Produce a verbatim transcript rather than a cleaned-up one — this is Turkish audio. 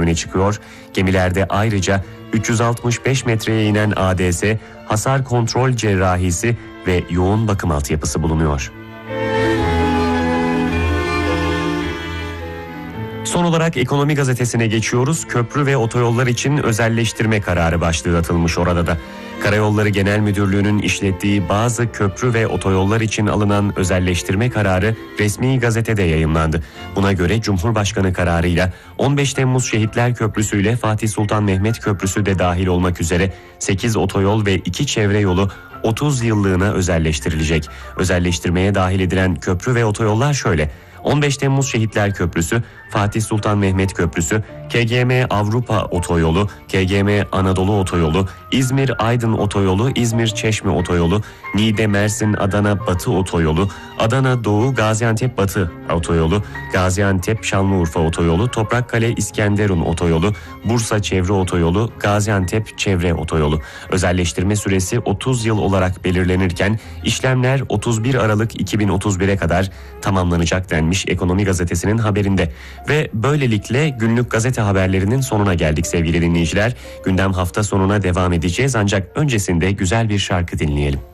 öne çıkıyor. Gemilerde ayrıca üç yüz altmış beş metreye inen A D S, hasar kontrol cerrahisi ve yoğun bakım altyapısı bulunuyor. Son olarak Ekonomi Gazetesi'ne geçiyoruz. Köprü ve otoyollar için özelleştirme kararı başlığı atılmış orada da. Karayolları Genel Müdürlüğü'nün işlettiği bazı köprü ve otoyollar için alınan özelleştirme kararı resmi gazetede yayımlandı. Buna göre Cumhurbaşkanı kararıyla on beş Temmuz Şehitler Köprüsü ile Fatih Sultan Mehmet Köprüsü de dahil olmak üzere sekiz otoyol ve iki çevre yolu otuz yıllığına özelleştirilecek. Özelleştirmeye dahil edilen köprü ve otoyollar şöyle: on beş Temmuz Şehitler Köprüsü, Fatih Sultan Mehmet Köprüsü, K G M Avrupa Otoyolu, K G M Anadolu Otoyolu, İzmir-Aydın Otoyolu, İzmir-Çeşme Otoyolu, Niğde-Mersin-Adana Batı Otoyolu, Adana-Doğu Gaziantep Batı Otoyolu, Gaziantep-Şanlıurfa Otoyolu, Toprakkale-İskenderun Otoyolu, Bursa Çevre Otoyolu, Gaziantep Çevre Otoyolu. Özelleştirme süresi otuz yıl olarak belirlenirken işlemler otuz bir Aralık iki bin otuz bire kadar tamamlanacak denmiş Ekonomi Gazetesi'nin haberinde. Ve böylelikle günlük gazete haberlerinin sonuna geldik sevgili dinleyiciler. Gündem hafta sonuna devam edeceğiz ancak öncesinde güzel bir şarkı dinleyelim.